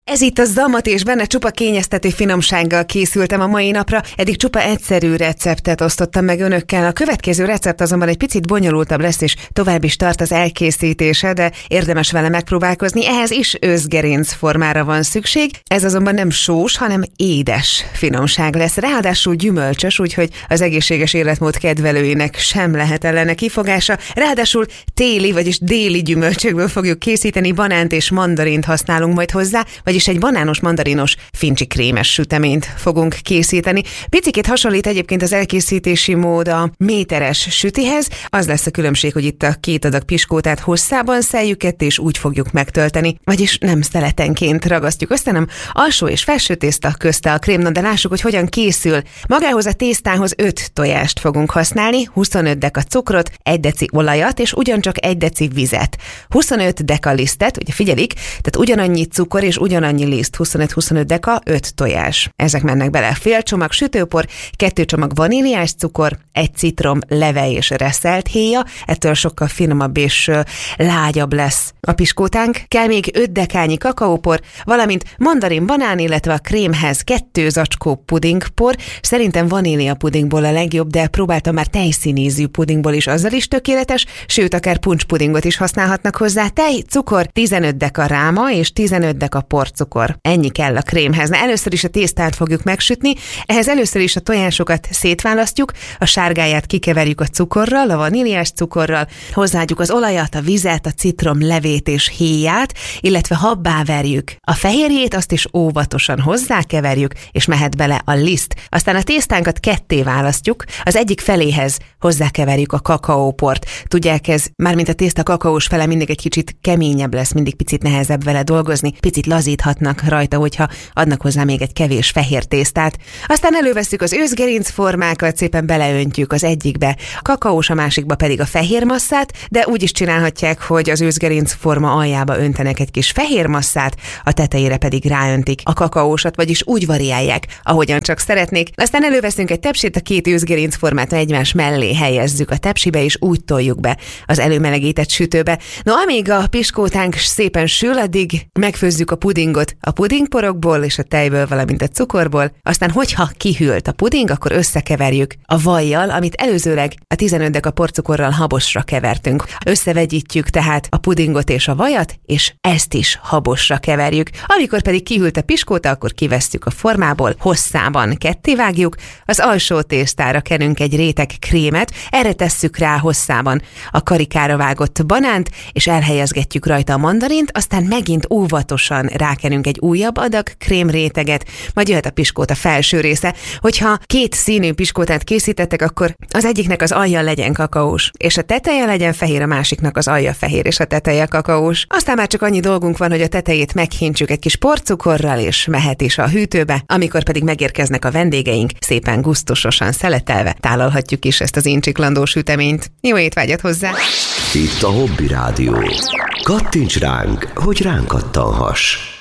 Ez itt a Zamat, és benne csupa kényeztető finomsággal készültem a mai napra, eddig csupa egyszerű receptet osztottam meg önökkel. A következő recept azonban egy picit bonyolultabb lesz, és tovább is tart az elkészítése, de érdemes vele megpróbálkozni. Ehhez is őszgerinc formára van szükség, ez azonban nem sós, hanem édes finomság lesz. Ráadásul gyümölcsös, úgyhogy az egészséges életmód kedvelőinek sem lehet ellene kifogása. Ráadásul téli, vagyis déli gyümölcsökből fogjuk készíteni, banánt és mandarint használunk majd hozzá, vagyis egy banános mandarinos fincsi krémes süteményt fogunk készíteni. Picikét hasonlít egyébként az elkészítési mód a méteres sütihez, az lesz a különbség, hogy itt a 2 adag piskótát hosszában szeljük ketté, és úgy fogjuk megtölteni, vagyis nem szeletenként ragasztjuk össze, hanem alsó és felső tészta közte a krém. De lássuk, hogy hogyan készül. Magához a tésztához 5 tojást fogunk használni, 25 deka cukrot, 1 deci olajat és ugyancsak 1 deci vizet. 25 deka lisztet, ugye figyelik, tehát ugyanannyi cukor és ugyanannyi liszt, 25-25 deka, 5 tojás. Ezek mennek bele. Fél csomag sütőpor, 2 csomag vaníliás cukor, 1 citrom leve és reszelt héja, ettől sokkal finomabb és lágyabb lesz a piskótánk. Kell még 5 dekányi kakaópor, valamint mandarin, banán, illetve a krémhez 2 zacskó pudingpor. Szerintem vanília pudingból a legjobb, de próbáltam már tejszínízű pudingból is, azzal is tökéletes, sőt akár puncspudingot is használhatnak hozzá. Tej, cukor, 15 deka ráma és 15 deka porcukor. Ennyi kell a krémhez. Na, először is a tésztát fogjuk megsütni, ehhez először is a tojásokat szétválasztjuk, a sárgáját kikeverjük a cukorral, a vaníliás cukorral, hozzáadjuk az olajat, a vizet, a citrom levét és héját, illetve habbá verjük. A fehérjét azt is óvatosan hozzákeverjük, és mehet bele a liszt. Aztán a tésztánkat ketté választjuk, az egyik feléhez hozzákeverjük a kakaóport. Tudják, ez mármint a tészta kakaós fele mindig egy kicsit keményebb lesz, mindig picit nehezebb vele dolgozni, picit lazíthatnak rajta, hogyha adnak hozzá még egy kevés fehér tésztát. Aztán elővesszük az őszgerinc formákat, szépen beleöntjük az egyikbe a kakaós, a másikba pedig a fehér masszát, de úgy is csinálhatják, hogy az őszgerinc forma aljába öntenek egy kis fehér masszát, a tetejére pedig ráöntik a kakaósat, vagyis úgy variálják, ahogyan csak szeretnék. Aztán előveszünk egy tepsit, a 2 őszgerinc formát egymás mellé helyezzük a tepsibe, és úgy toljuk be az előmelegített sütőbe. No, amíg a piskótánk szépen sül, addig megfőzzük a pudingot a pudingporokból és a tejből, valamint a cukorból. Aztán, hogyha kihűlt a puding, akkor összekeverjük a vajjal, amit előzőleg a 15 deka porcukorral habosra kevertünk. Összevegyítjük tehát a pudingot és a vajat, és ezt is habosra keverjük. Amikor pedig kihűlt a piskóta, akkor kivesszük a formából, hosszában kettévágjuk, az alsó tésztára kenünk egy réteg krémet, erre tesszük rá hosszában a karikára vágott banánt, és elhelyezgetjük rajta a mandarint, aztán megint óvatosan rákenünk egy újabb adag krémréteget, majd jöhet a piskóta felső része. Hogyha 2 színű piskótát készítettek, akkor az egyiknek az alja legyen kakaós, és a teteje legyen fehér, a másiknak az alja fehér, és a teteje kakaós. Aztán már csak annyi dolgunk van, hogy a tetejét meghintjük egy kis porcukorral, és mehet is a hűtőbe, amikor pedig megérkeznek a vendégeink, szépen gusztusosan szeletelve tálalhatjuk is ezt az incsiklandó süteményt. Jó étvágyat hozzá! Itt a Hobby Rádió. Kattints ránk, hogy ránk kattanhass!